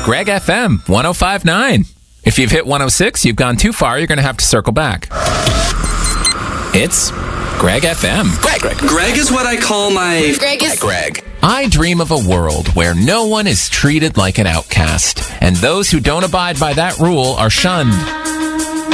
Greg FM 105.9. If you've hit 106, you've gone too far. You're going to have to circle back. It's Greg FM. Greg is what I call my... Greg. I dream of a world where no one is treated like an outcast, and those who don't abide by that rule are shunned.